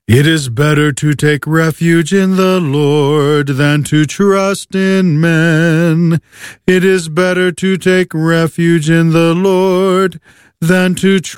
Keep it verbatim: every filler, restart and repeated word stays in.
It is better to take refuge in the Lord than to trust in men. It is better to take refuge in the Lord than to trust